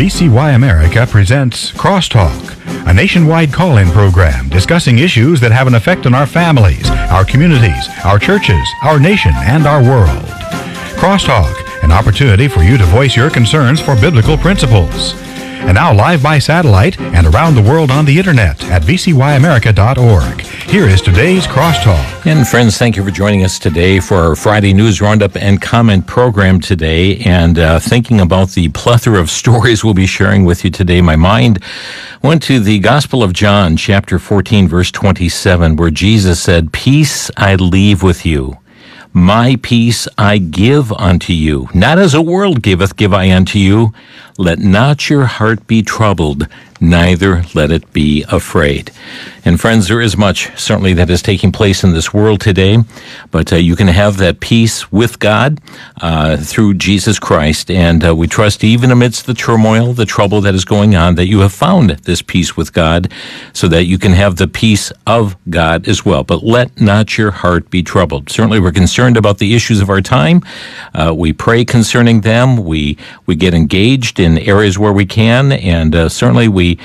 VCY America presents Crosstalk, a nationwide call-in program discussing issues that have an effect on our families, our communities, our churches, our nation, and our world. Crosstalk, an opportunity for you to voice your concerns for biblical principles. And now live by satellite and around the world on the internet at vcyamerica.org. Here is today's Crosstalk. And friends, thank you for joining us today for our Friday News Roundup and Comment program today. And thinking about the plethora of stories we'll be sharing with you today, my mind went to the Gospel of John, chapter 14, verse 27, where Jesus said, "Peace I leave with you. My peace I give unto you. Not as the world giveth, give I unto you. Let not your heart be troubled, neither let it be afraid." And friends, there is much certainly that is taking place in this world today, but you can have that peace with God through Jesus Christ. And we trust even amidst the turmoil, the trouble that is going on, that you have found this peace with God so that you can have the peace of God as well. But let not your heart be troubled. Certainly we're concerned about the issues of our time. We pray concerning them. We get engaged in areas where we can, and certainly we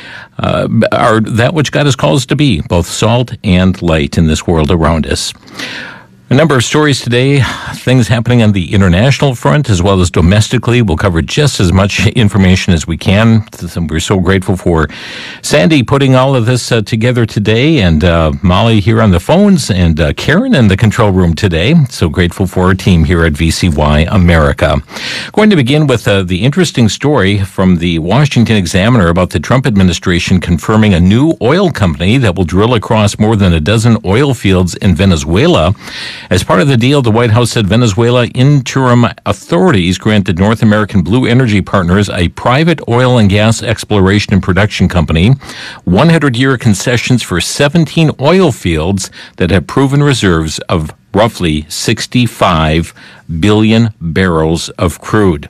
are that which God has called us to be, both salt and light in this world around us. A number of stories today, things happening on the international front as well as domestically. We'll cover just as much information as we can. We're so grateful for Sandy putting all of this together today, and Molly here on the phones, and Karen in the control room today. So grateful for our team here at VCY America. Going to begin with the interesting story from the Washington Examiner about the Trump administration confirming a new oil company that will drill across more than a dozen oil fields in Venezuela. As part of the deal, the White House said Venezuela interim authorities granted North American Blue Energy Partners, a private oil and gas exploration and production company, 100-year concessions for 17 oil fields that have proven reserves of roughly 65 billion barrels of crude.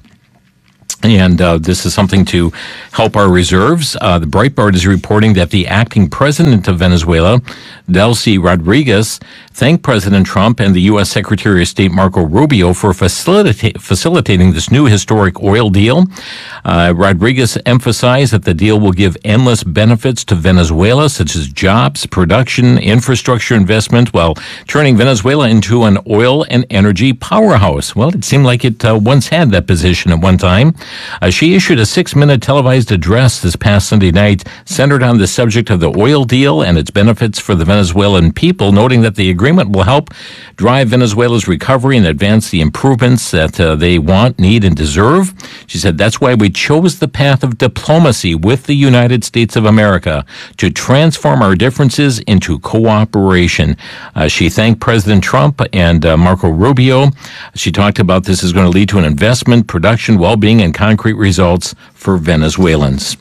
And this is something to help our reserves. The Breitbart is reporting that the acting president of Venezuela, Delcy Rodriguez, thanked President Trump and the U.S. Secretary of State Marco Rubio for facilitating this new historic oil deal. Rodriguez emphasized that the deal will give endless benefits to Venezuela, such as jobs, production, infrastructure investment, while turning Venezuela into an oil and energy powerhouse. Well, it seemed like it once had that position at one time. She issued a 6-minute televised address this past Sunday night centered on the subject of the oil deal and its benefits for the Venezuelan people, noting that the agreement will help drive Venezuela's recovery and advance the improvements that they want, need, and deserve. She said, "That's why we chose the path of diplomacy with the United States of America to transform our differences into cooperation." She thanked President Trump and Marco Rubio. She talked about this is going to lead to an investment, production, well-being, and concrete results for Venezuelans.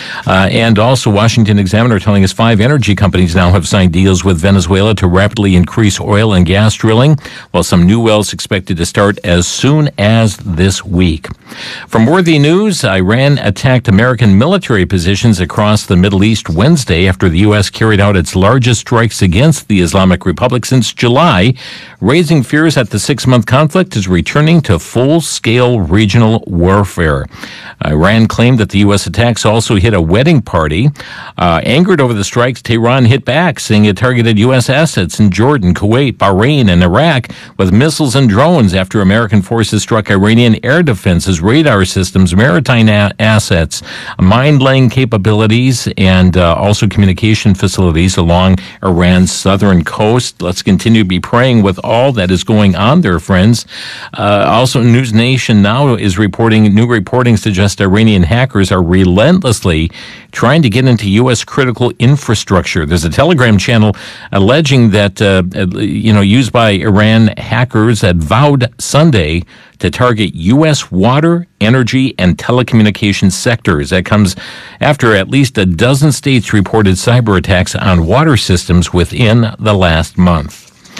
And also, Washington Examiner telling us 5 energy companies now have signed deals with Venezuela to rapidly increase oil and gas drilling, while some new wells expected to start as soon as this week. From Worthy News, Iran attacked American military positions across the Middle East Wednesday after the U.S. carried out its largest strikes against the Islamic Republic since July, raising fears that the 6-month conflict is returning to full-scale regional warfare. Iran claimed that the U.S. attacks also hit a wedding party. Angered over the strikes, Tehran hit back, saying it targeted U.S. assets in Jordan, Kuwait, Bahrain, and Iraq with missiles and drones after American forces struck Iranian air defenses, radar systems, maritime assets, mine-laying capabilities, and also communication facilities along Iran's southern coast. Let's continue to be praying with all that is going on there, friends. Also, News Nation now is reporting, new reporting suggests Iranian hackers are relentlessly trying to get into U.S. critical infrastructure. There's a Telegram channel alleging that, used by Iran hackers that vowed Sunday to target U.S. water, energy, and telecommunications sectors. That comes after at least a dozen states reported cyber attacks on water systems within the last month.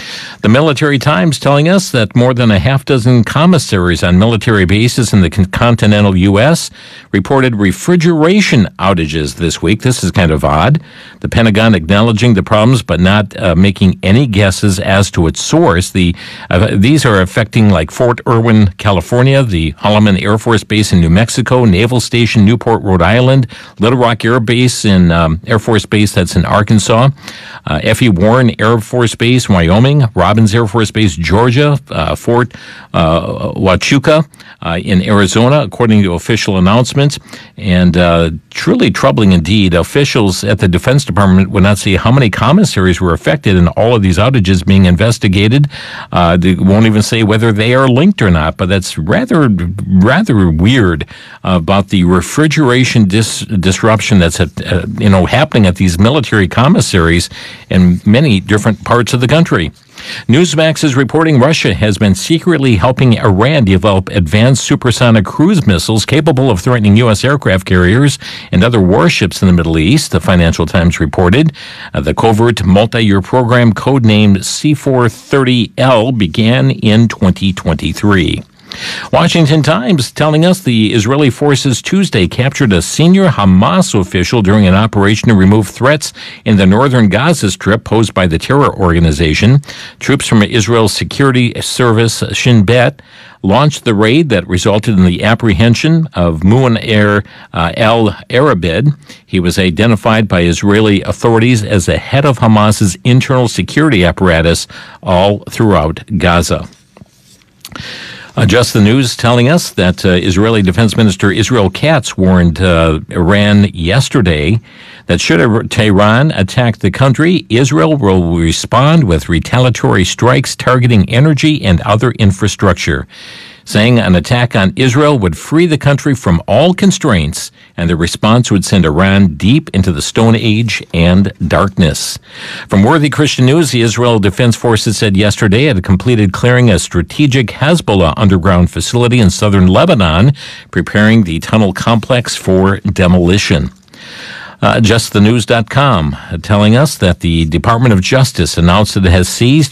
The Military Times telling us that more than a half dozen commissaries on military bases in the continental U.S. reported refrigeration outages this week. This is kind of odd. The Pentagon acknowledging the problems but not making any guesses as to its source. These are affecting like Fort Irwin, California, the Holloman Air Force Base in New Mexico, Naval Station, Newport, Rhode Island, Little Rock Air Base in Air Force Base that's in Arkansas, F.E. Warren Air Force Base, Wyoming, Robbins Air Force Base, Georgia, Fort Huachuca in Arizona, according to official announcements. And truly troubling indeed. Officials at the Defense Department would not say how many commissaries were affected in all of these outages being investigated. They won't even say whether they are linked or not, but that's rather weird about the refrigeration disruption that's happening at these military commissaries in many different parts of the country. Newsmax is reporting Russia has been secretly helping Iran develop advanced supersonic cruise missiles capable of threatening U.S. aircraft carriers and other warships in the Middle East, the Financial Times reported. The covert multi-year program, codenamed C-430L, began in 2023. Washington Times telling us the Israeli forces Tuesday captured a senior Hamas official during an operation to remove threats in the northern Gaza Strip posed by the terror organization. Troops from Israel's security service, Shin Bet, launched the raid that resulted in the apprehension of Mu'aner el-Arabid. He was identified by Israeli authorities as the head of Hamas's internal security apparatus all throughout Gaza. Just the News telling us that Israeli Defense Minister Israel Katz warned Iran yesterday that should Tehran attack the country, Israel will respond with retaliatory strikes targeting energy and other infrastructure, saying an attack on Israel would free the country from all constraints, and the response would send Iran deep into the Stone Age and darkness. From Worthy Christian News, the Israel Defense Forces said yesterday it had completed clearing a strategic Hezbollah underground facility in southern Lebanon, preparing the tunnel complex for demolition. JustTheNews.com telling us that the Department of Justice announced that it has seized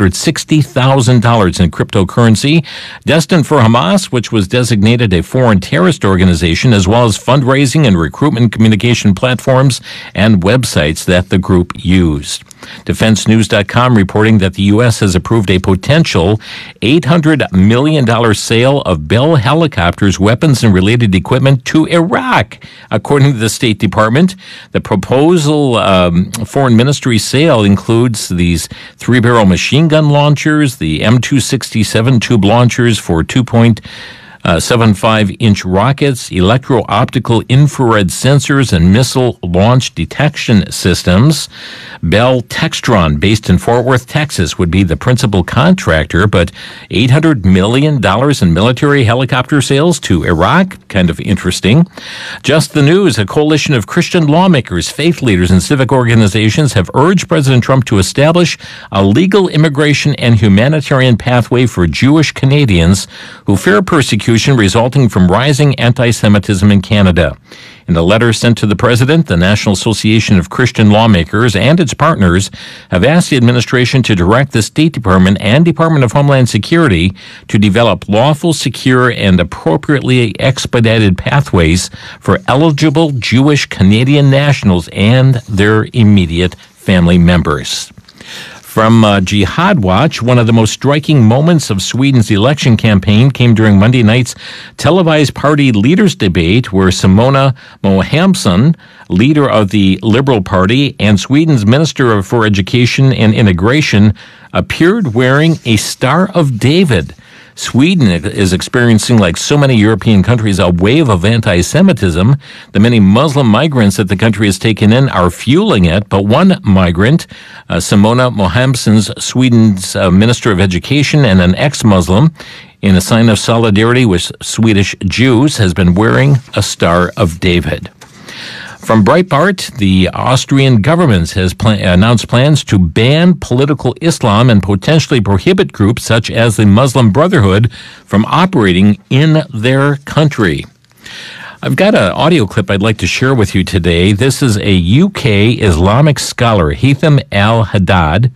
$560,000 in cryptocurrency destined for Hamas, which was designated a foreign terrorist organization, as well as fundraising and recruitment communication platforms and websites that the group used. DefenseNews.com reporting that the U.S. has approved a potential $800 million sale of Bell helicopters, weapons, and related equipment to Iraq, according to the State Department. The proposal foreign ministry sale includes these 3-barrel machine gun launchers, the M267 tube launchers for 2.75-inch rockets, electro-optical infrared sensors, and missile launch detection systems. Bell Textron, based in Fort Worth, Texas, would be the principal contractor, but $800 million in military helicopter sales to Iraq? Kind of interesting. Just the News, a coalition of Christian lawmakers, faith leaders, and civic organizations have urged President Trump to establish a legal immigration and humanitarian pathway for Jewish Canadians who fear persecution resulting from rising anti-Semitism in Canada. In a letter sent to the President, the National Association of Christian Lawmakers and its partners have asked the administration to direct the State Department and Department of Homeland Security to develop lawful, secure, and appropriately expedited pathways for eligible Jewish Canadian nationals and their immediate family members. From Jihad Watch, one of the most striking moments of Sweden's election campaign came during Monday night's televised party leaders debate, where Simona Mohamsson, leader of the Liberal Party and Sweden's Minister for Education and Integration, appeared wearing a Star of David. Sweden is experiencing, like so many European countries, a wave of anti-Semitism. The many Muslim migrants that the country has taken in are fueling it. But one migrant, Simona Mohamsson's Sweden's Minister of Education and an ex-Muslim, in a sign of solidarity with Swedish Jews, has been wearing a Star of David. From Breitbart, the Austrian government has announced plans to ban political Islam and potentially prohibit groups such as the Muslim Brotherhood from operating in their country. I've got an audio clip I'd like to share with you today. This is a UK Islamic scholar, Haitham al-Haddad,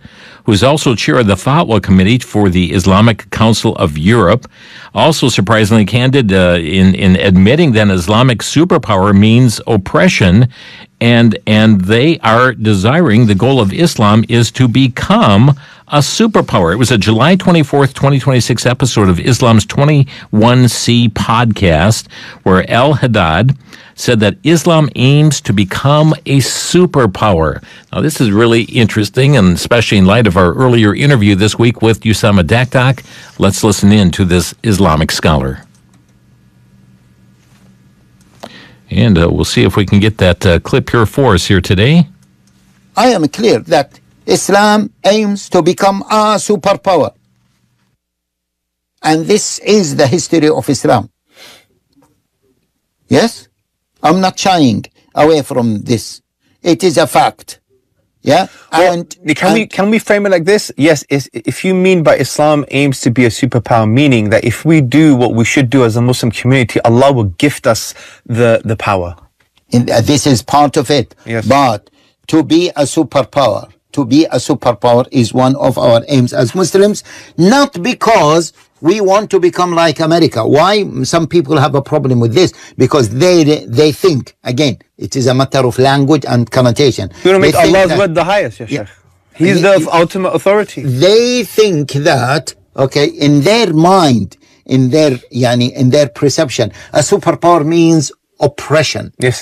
who is also chair of the Fatwa Committee for the Islamic Council of Europe, also surprisingly candid in admitting that Islamic superpower means oppression, and they are desiring, the goal of Islam is to become a superpower. It was a July 24th, 2026 episode of Islam's 21C podcast where Al Haddad said that Islam aims to become a superpower. Now, this is really interesting, and especially in light of our earlier interview this week with Usama Dakdak. Let's listen in to this Islamic scholar. And we'll see if we can get that clip here for us here today. I am clear that Islam aims to become a superpower. And this is the history of Islam. Yes? I'm not shying away from this. It is a fact. Yeah? Well, can we frame it like this? Yes, if you mean by Islam aims to be a superpower, meaning that if we do what we should do as a Muslim community, Allah will gift us the power. This is part of it. Yes. But to be a superpower is one of our aims as Muslims, not because we want to become like America. Why? Some people have a problem with this because they think, again, it is a matter of language and connotation. You want to make Allah's word the highest, ya Sheikh. He's the ultimate authority. They think that, okay, in their mind, in their perception, a superpower means oppression. Yes.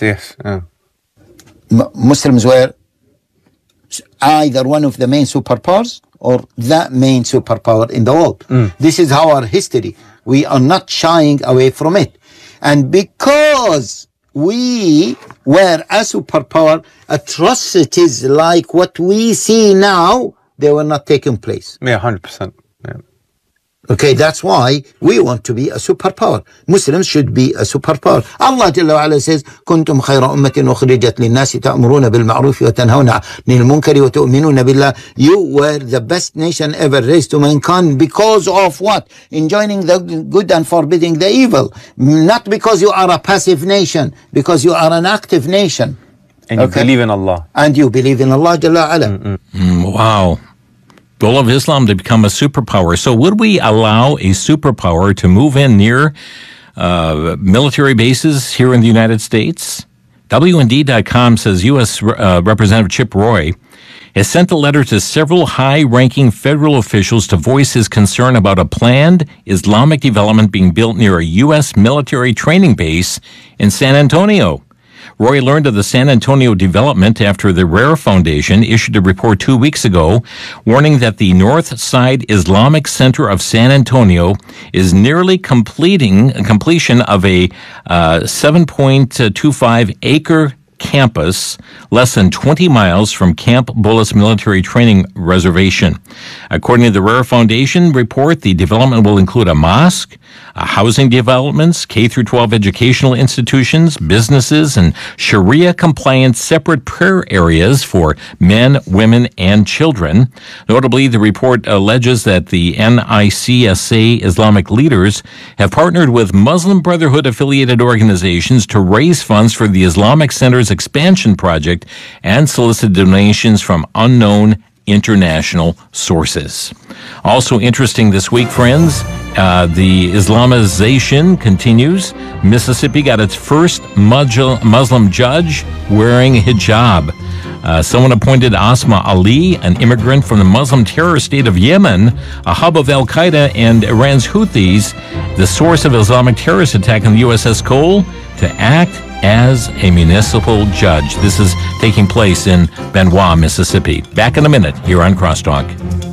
Muslims were either one of the main superpowers or the main superpower in the world. This is our history. We are not shying away from it. And because we were a superpower, atrocities like what we see now, they were not taking place. Yeah, 100%. Yeah. Okay, that's why we want to be a superpower. Muslims should be a superpower. Allah Jalla wa Ala says, كنتم خير أمة أخرجت للناس تأمرون بالمعروف وتنهون عن المنكر وتؤمنون بالله. You were the best nation ever raised to mankind because of what? Enjoining the good and forbidding the evil. Not because you are a passive nation, because you are an active nation. And you believe in Allah. And you believe in Allah Jalla wa Ala. Wow. Goal of Islam to become a superpower. So would we allow a superpower to move in near military bases here in the United States? WND.com says U.S. Representative Chip Roy has sent a letter to several high-ranking federal officials to voice his concern about a planned Islamic development being built near a U.S. military training base in San Antonio. Roy learned of the San Antonio development after the Rare Foundation issued a report 2 weeks ago warning that the North Side Islamic Center of San Antonio is nearly completion of a 7.25 acre campus less than 20 miles from Camp Bullis Military Training Reservation. According to the Rare Foundation report, the development will include a mosque, housing developments, K-12 educational institutions, businesses, and Sharia-compliant separate prayer areas for men, women, and children. Notably, the report alleges that the NICSA Islamic leaders have partnered with Muslim Brotherhood-affiliated organizations to raise funds for the Islamic Center's expansion project and solicit donations from unknown international sources. Also interesting this week, friends, the Islamization continues. Mississippi got its first Muslim judge wearing a hijab. Someone appointed Asma Ali, an immigrant from the Muslim terror state of Yemen, a hub of Al-Qaeda and Iran's Houthis, the source of Islamic terrorist attack on the USS Cole, to act as a municipal judge. This is taking place in Benoit, Mississippi. Back in a minute here on Crosstalk.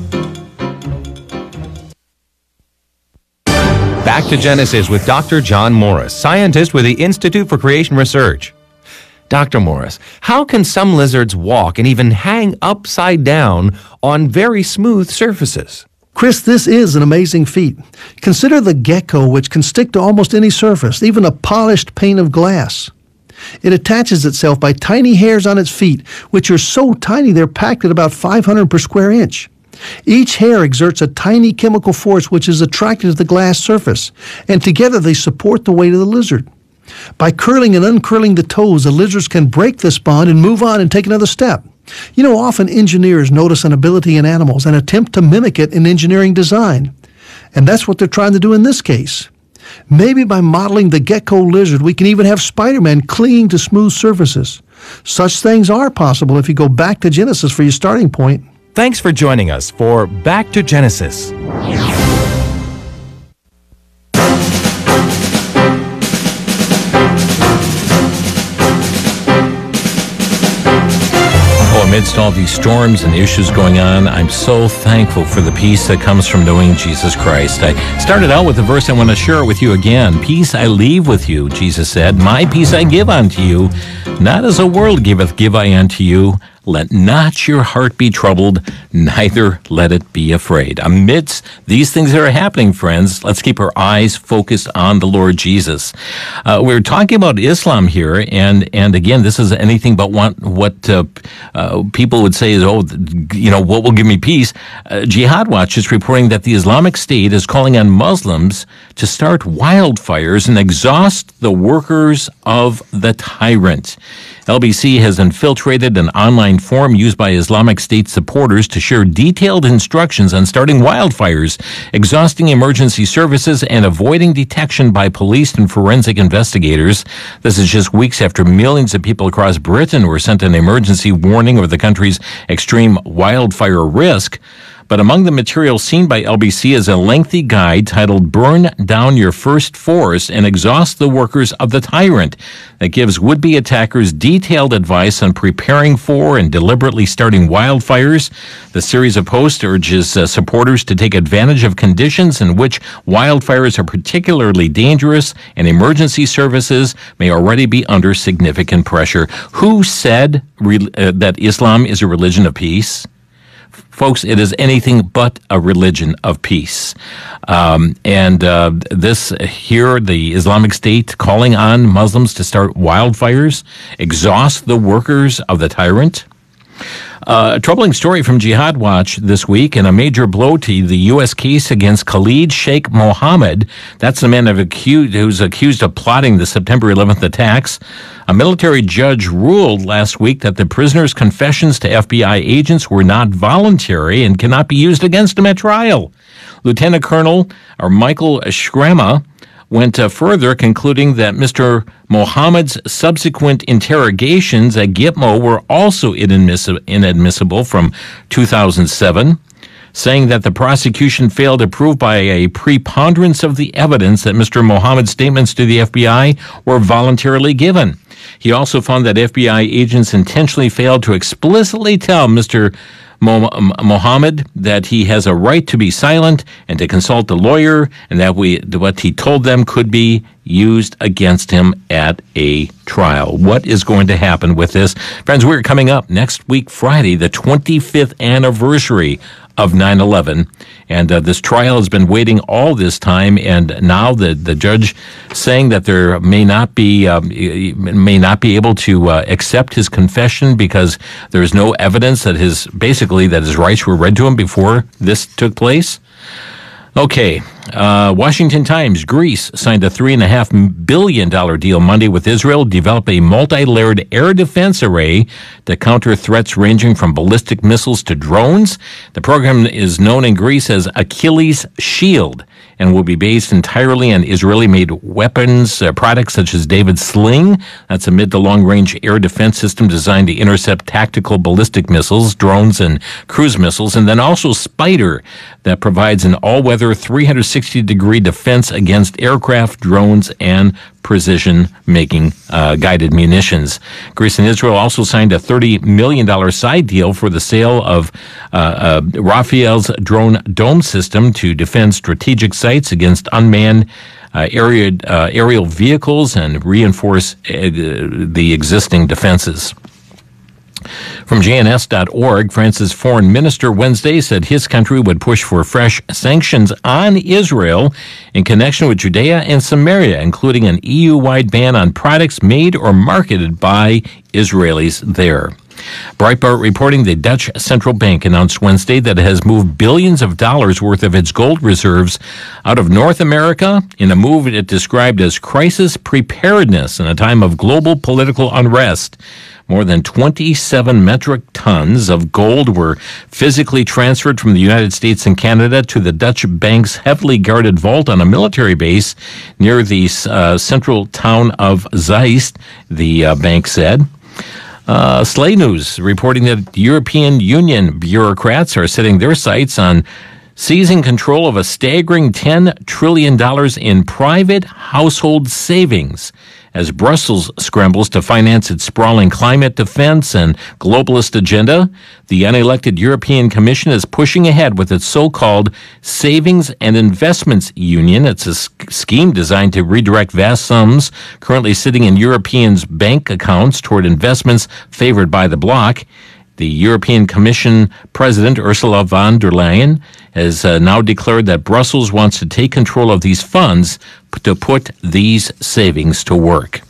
Back to Genesis with Dr. John Morris, scientist with the Institute for Creation Research. Dr. Morris, how can some lizards walk and even hang upside down on very smooth surfaces? Chris, this is an amazing feat. Consider the gecko, which can stick to almost any surface, even a polished pane of glass. It attaches itself by tiny hairs on its feet, which are so tiny they're packed at about 500 per square inch. Each hair exerts a tiny chemical force which is attracted to the glass surface, and together they support the weight of the lizard. By curling and uncurling the toes, the lizards can break this bond and move on and take another step. You know, often engineers notice an ability in animals and attempt to mimic it in engineering design. And that's what they're trying to do in this case. Maybe by modeling the gecko lizard, we can even have Spider-Man clinging to smooth surfaces. Such things are possible if you go back to Genesis for your starting point. Thanks for joining us for Back to Genesis. Amidst all these storms and issues going on, I'm so thankful for the peace that comes from knowing Jesus Christ. I started out with a verse I want to share with you again. Peace I leave with you, Jesus said. My peace I give unto you. Not as the world giveth, give I unto you. Let not your heart be troubled, neither let it be afraid. Amidst these things that are happening, friends, let's keep our eyes focused on the Lord Jesus. We're talking about Islam here, and again, this is anything but what people would say is, what will give me peace? Jihad Watch is reporting that the Islamic State is calling on Muslims to start wildfires and exhaust the workers of the tyrant. LBC has infiltrated an online forum used by Islamic State supporters to share detailed instructions on starting wildfires, exhausting emergency services, and avoiding detection by police and forensic investigators. This is just weeks after millions of people across Britain were sent an emergency warning of the country's extreme wildfire risk. But among the material seen by LBC is a lengthy guide titled Burn Down Your First Forest and Exhaust the Workers of the Tyrant that gives would-be attackers detailed advice on preparing for and deliberately starting wildfires. The series of posts urges supporters to take advantage of conditions in which wildfires are particularly dangerous and emergency services may already be under significant pressure. Who said that Islam is a religion of peace? Folks, it is anything but a religion of peace. This here, the Islamic State calling on Muslims to start wildfires, exhaust the workers of the tyrant. A troubling story from Jihad Watch this week, and a major blow to the U.S. case against Khalid Sheikh Mohammed. That's the man who's accused of plotting the September 11th attacks. A military judge ruled last week that the prisoner's confessions to FBI agents were not voluntary and cannot be used against him at trial. Lieutenant Colonel Michael Shrema went further, concluding that Mr. Mohammed's subsequent interrogations at Gitmo were also inadmissible from 2007, saying that the prosecution failed to prove by a preponderance of the evidence that Mr. Mohammed's statements to the FBI were voluntarily given. He also found that FBI agents intentionally failed to explicitly tell Mr. Mohammed that he has a right to be silent and to consult a lawyer, and that what he told them could be used against him at a trial. What is going to happen with this? Friends, we're coming up next week, Friday, the 25th anniversary of 9/11, and this trial has been waiting all this time, and now the judge saying that there may not be able to accept his confession because there is no evidence that his rights were read to him before this took place. Okay, Washington Times, Greece signed a $3.5 billion deal Monday with Israel to develop a multi-layered air defense array to counter threats ranging from ballistic missiles to drones. The program is known in Greece as Achilles Shield and will be based entirely on Israeli-made weapons, products such as David Sling. That's a mid to long-range air defense system designed to intercept tactical ballistic missiles, drones, and cruise missiles, and then also Spider, that provides an all-weather 360-degree defense against aircraft, drones, and precision-making guided munitions. Greece and Israel also signed a $30 million side deal for the sale of Rafael's drone dome system to defend strategic sites against unmanned aerial vehicles and reinforce the existing defenses. From JNS.org, France's foreign minister Wednesday said his country would push for fresh sanctions on Israel in connection with Judea and Samaria, including an EU-wide ban on products made or marketed by Israelis there. Breitbart reporting the Dutch Central Bank announced Wednesday that it has moved billions of dollars worth of its gold reserves out of North America in a move it described as crisis preparedness in a time of global political unrest. More than 27 metric tons of gold were physically transferred from the United States and Canada to the Dutch bank's heavily guarded vault on a military base near the central town of Zeist, the bank said. Slay News reporting that European Union bureaucrats are setting their sights on seizing control of a staggering $10 trillion in private household savings as Brussels scrambles to finance its sprawling climate defense and globalist agenda. The unelected European Commission is pushing ahead with its so-called Savings and Investments Union. It's a scheme designed to redirect vast sums currently sitting in Europeans' bank accounts toward investments favored by the bloc. The European Commission President Ursula von der Leyen has now declared that Brussels wants to take control of these funds to put these savings to work.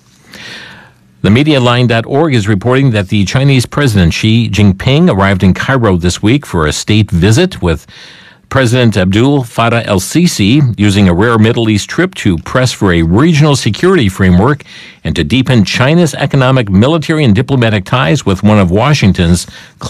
TheMediaLine.org is reporting that the Chinese President Xi Jinping arrived in Cairo this week for a state visit with President Abdul Fattah el-Sisi, using a rare Middle East trip to press for a regional security framework and to deepen China's economic, military, and diplomatic ties with one of Washington's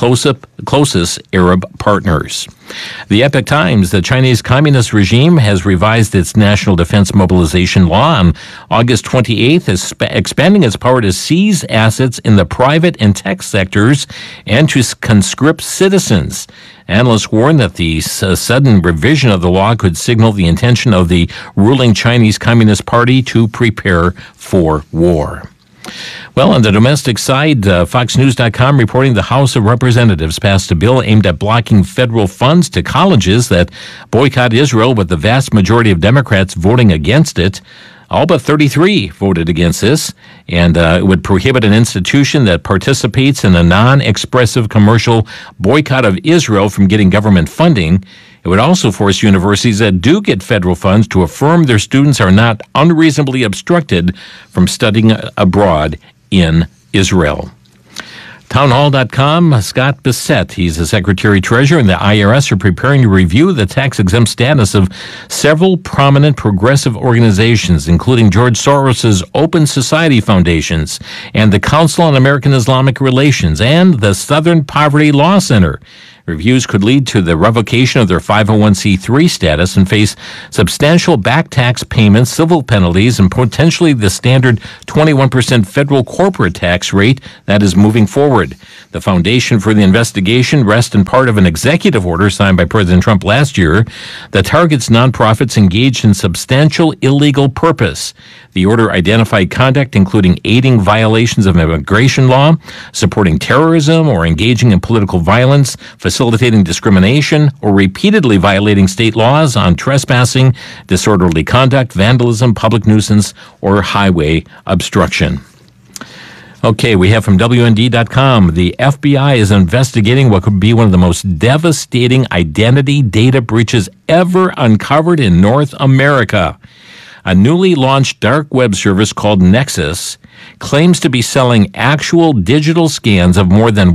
closest Arab partners. The Epoch Times, the Chinese Communist regime has revised its national defense mobilization law on August 28th, expanding its power to seize assets in the private and tech sectors and to conscript citizens. Analysts warn that the sudden revision of the law could signal the intention of the ruling Chinese Communist Party to prepare for war. Well, on the domestic side, FoxNews.com reporting the House of Representatives passed a bill aimed at blocking federal funds to colleges that boycott Israel, with the vast majority of Democrats voting against it. All but 33 voted against this, and it would prohibit an institution that participates in a non-expressive commercial boycott of Israel from getting government funding. It would also force universities that do get federal funds to affirm their students are not unreasonably obstructed from studying abroad in Israel. Townhall.com, Scott Bissett, he's the Secretary-Treasurer, and the IRS are preparing to review the tax-exempt status of several prominent progressive organizations, including George Soros's Open Society Foundations and the Council on American Islamic Relations and the Southern Poverty Law Center. Reviews could lead to the revocation of their 501c3 status and face substantial back tax payments, civil penalties, and potentially the standard 21% federal corporate tax rate that is moving forward. The foundation for the investigation rests in part of an executive order signed by President Trump last year that targets nonprofits engaged in substantial illegal purpose. The order identified conduct including aiding violations of immigration law, supporting terrorism, or engaging in political violence, facilitating discrimination, or repeatedly violating state laws on trespassing, disorderly conduct, vandalism, public nuisance, or highway obstruction. Okay, we have from WND.com, the FBI is investigating what could be one of the most devastating identity data breaches ever uncovered in North America. A newly launched dark web service called Nexus claims to be selling actual digital scans of more than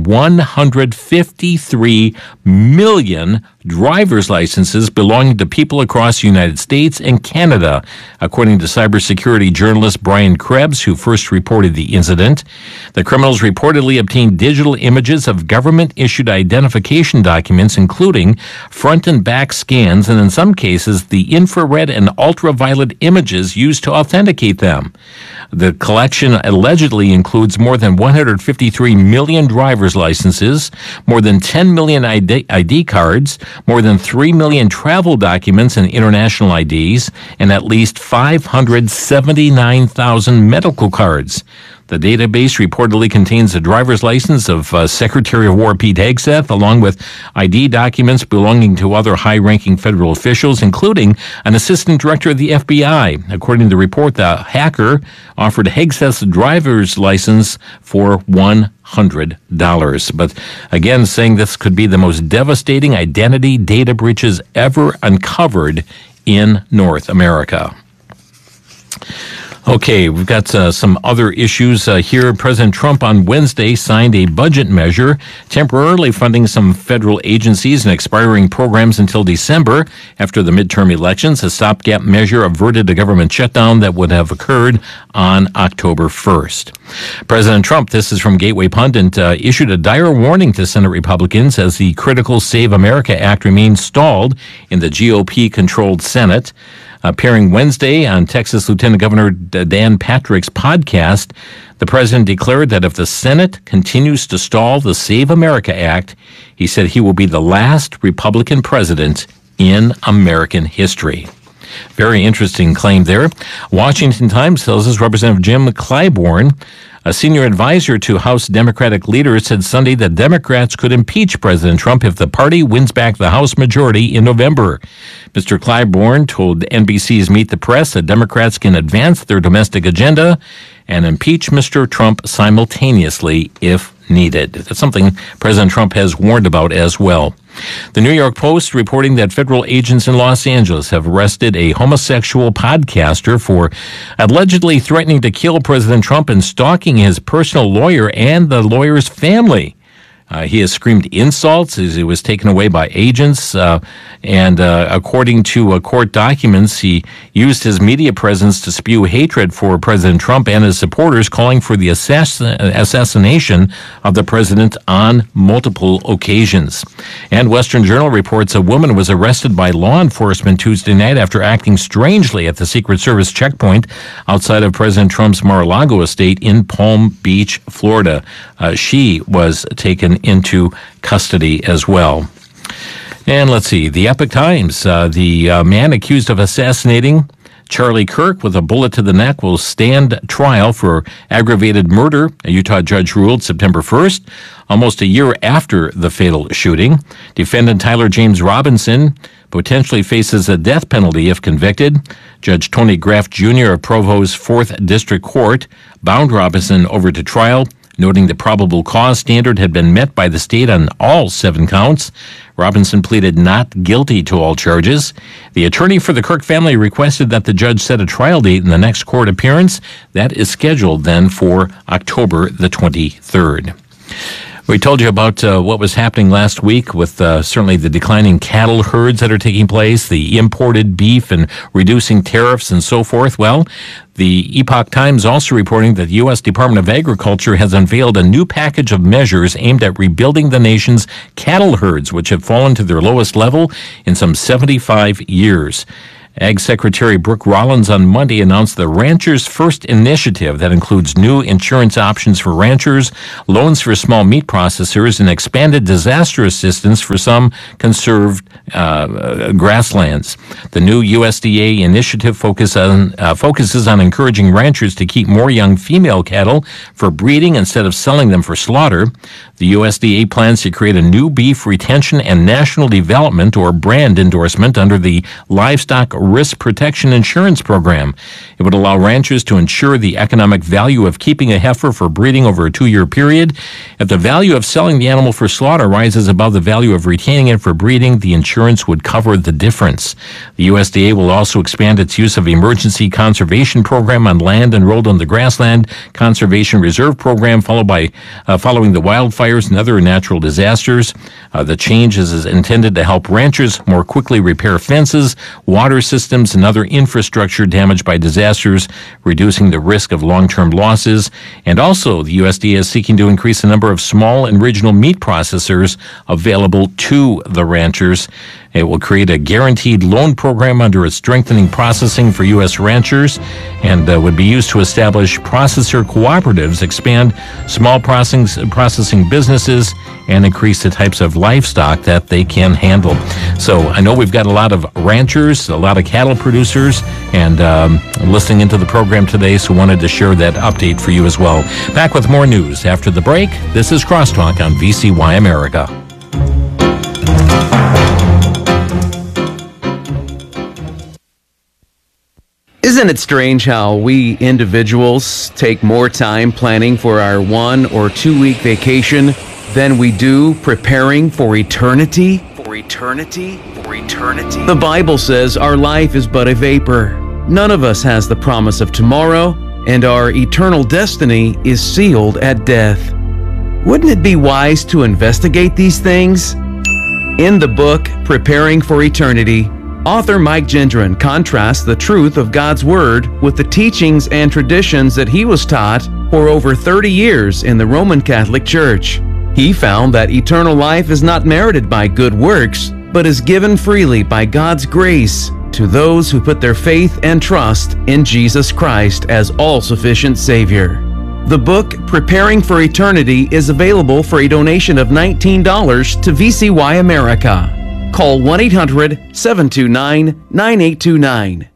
153 million driver's licenses belonging to people across the United States and Canada, according to cybersecurity journalist Brian Krebs, who first reported the incident. The criminals reportedly obtained digital images of government-issued identification documents, including front and back scans, and in some cases, the infrared and ultraviolet images used to authenticate them. The collection allegedly includes more than 153 million driver's licenses, more than 10 million ID cards, more than 3 million travel documents and international IDs, and at least 579,000 medical cards. The database reportedly contains the driver's license of Secretary of War Pete Hegseth, along with ID documents belonging to other high-ranking federal officials, including an assistant director of the FBI. According to the report, the hacker offered Hegseth's driver's license for $100. But again, saying this could be the most devastating identity data breaches ever uncovered in North America. Okay, we've got some other issues here. President Trump on Wednesday signed a budget measure temporarily funding some federal agencies and expiring programs until December after the midterm elections. A stopgap measure averted a government shutdown that would have occurred on October 1st. President Trump, this is from Gateway Pundit, issued a dire warning to Senate Republicans as the critical Save America Act remains stalled in the GOP-controlled Senate. Appearing Wednesday on Texas Lieutenant Governor Dan Patrick's podcast, the president declared that if the Senate continues to stall the Save America Act, he said he will be the last Republican president in American history. Very interesting claim there. Washington Times tells us Representative Jim Clyburn, a senior advisor to House Democratic leaders, said Sunday that Democrats could impeach President Trump if the party wins back the House majority in November. Mr. Clyburn told NBC's Meet the Press that Democrats can advance their domestic agenda and impeach Mr. Trump simultaneously if needed. That's something President Trump has warned about as well. The New York Post reporting that federal agents in Los Angeles have arrested a homosexual podcaster for allegedly threatening to kill President Trump and stalking his personal lawyer and the lawyer's family. He has screamed insults as he was taken away by agents, and according to court documents, he used his media presence to spew hatred for President Trump and his supporters, calling for the assassination of the president on multiple occasions. And Western Journal reports a woman was arrested by law enforcement Tuesday night after acting strangely at the Secret Service checkpoint outside of President Trump's Mar-a-Lago estate in Palm Beach, Florida. She was taken into custody as well. And let's see, the Epoch Times, the man accused of assassinating Charlie Kirk with a bullet to the neck will stand trial for aggravated murder, a Utah judge ruled September 1st, almost a year after the fatal shooting. Defendant Tyler James Robinson potentially faces a death penalty if convicted. Judge Tony Graff Jr. of Provo's 4th District Court bound Robinson over to trial, noting the probable cause standard had been met by the state on all 7 counts. Robinson pleaded not guilty to all charges. The attorney for the Kirk family requested that the judge set a trial date in the next court appearance. That is scheduled then for October the 23rd. We told you about what was happening last week with certainly the declining cattle herds that are taking place, the imported beef and reducing tariffs and so forth. Well, the Epoch Times also reporting that the U.S. Department of Agriculture has unveiled a new package of measures aimed at rebuilding the nation's cattle herds, which have fallen to their lowest level in some 75 years. Ag Secretary Brooke Rollins on Monday announced the Ranchers First initiative that includes new insurance options for ranchers, loans for small meat processors, and expanded disaster assistance for some conserved grasslands. The new USDA initiative focuses on encouraging ranchers to keep more young female cattle for breeding instead of selling them for slaughter. The USDA plans to create a new beef retention and national development or brand endorsement under the Livestock Risk Protection Insurance Program. It would allow ranchers to insure the economic value of keeping a heifer for breeding over a 2-year period. If the value of selling the animal for slaughter rises above the value of retaining it for breeding, the insurance would cover the difference. The USDA will also expand its use of emergency conservation program on land enrolled on the Grassland Conservation Reserve Program, following the wildfires and other natural disasters. The change is intended to help ranchers more quickly repair fences, water systems, and other infrastructure damaged by disasters, reducing the risk of long-term losses. And also, the USDA is seeking to increase the number of small and regional meat processors available to the ranchers. It will create a guaranteed loan program under its strengthening processing for U.S. ranchers and would be used to establish processor cooperatives, expand small processing businesses, and increase the types of livestock that they can handle. So I know we've got a lot of ranchers, a lot of cattle producers, and listening into the program today, so wanted to share that update for you as well. Back with more news after the break. This is Crosstalk on VCY America. Isn't it strange how we individuals take more time planning for our 1 or 2 week vacation than we do preparing for eternity? The Bible says our life is but a vapor. None of us has the promise of tomorrow, and our eternal destiny is sealed at death. Wouldn't it be wise to investigate these things? In the book, Preparing for Eternity, author Mike Gendron contrasts the truth of God's Word with the teachings and traditions that he was taught for over 30 years in the Roman Catholic Church. He found that eternal life is not merited by good works, but is given freely by God's grace to those who put their faith and trust in Jesus Christ as all-sufficient Savior. The book, Preparing for Eternity, is available for a donation of $19 to VCY America. Call 1-800-729-9829.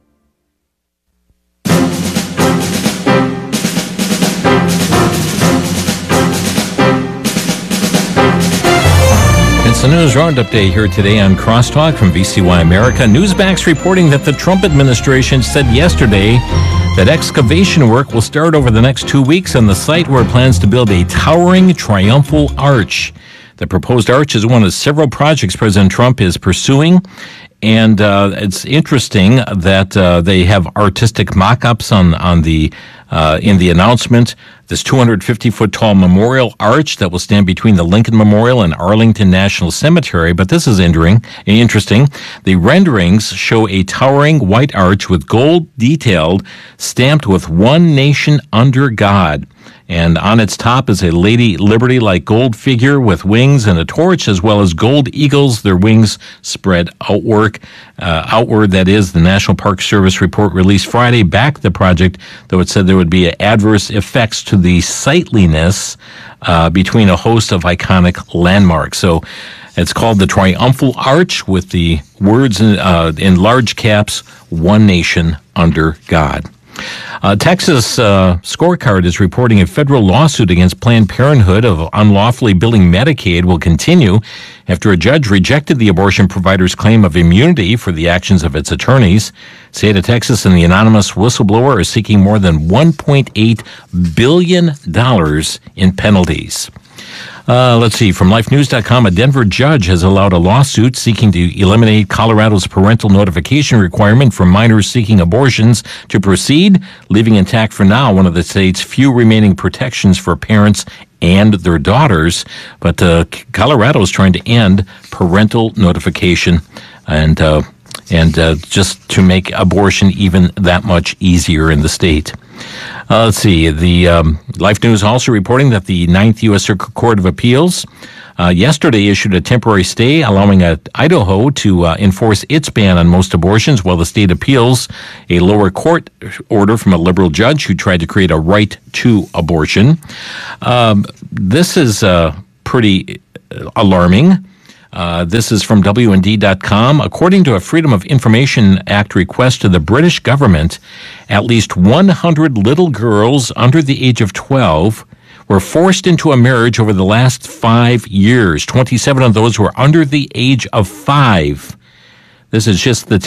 It's the News Roundup Day here today on Crosstalk from VCY America. Newsmax reporting that the Trump administration said yesterday that excavation work will start over the next 2 weeks on the site where it plans to build a towering triumphal arch. The proposed arch is one of several projects President Trump is pursuing. And it's interesting that they have artistic mock-ups in the announcement. This 250-foot tall memorial arch that will stand between the Lincoln Memorial and Arlington National Cemetery. But this is interesting. The renderings show a towering white arch with gold detailed, stamped with "One Nation Under God." And on its top is a Lady Liberty-like gold figure with wings and a torch, as well as gold eagles, their wings spread outward. That is, the National Park Service report released Friday backed the project, though it said there would be adverse effects to the sightliness between a host of iconic landmarks. So it's called the Triumphal Arch, with the words in large caps, "One Nation Under God." Texas Scorecard is reporting a federal lawsuit against Planned Parenthood of unlawfully billing Medicaid will continue after a judge rejected the abortion provider's claim of immunity for the actions of its attorneys. State of Texas and the anonymous whistleblower are seeking more than $1.8 billion in penalties. Let's see. From LifeNews.com, a Denver judge has allowed a lawsuit seeking to eliminate Colorado's parental notification requirement for minors seeking abortions to proceed, leaving intact for now one of the state's few remaining protections for parents and their daughters. But Colorado is trying to end parental notification and just to make abortion even that much easier in the state. Let's see. The Life News also reporting that the 9th U.S. Circuit Court of Appeals yesterday issued a temporary stay allowing Idaho to enforce its ban on most abortions while the state appeals a lower court order from a liberal judge who tried to create a right to abortion. This is pretty alarming. This is from WND.com. According to a Freedom of Information Act request to the British government, at least 100 little girls under the age of 12 were forced into a marriage over the last 5 years. 27 of those were under the age of 5. This is just the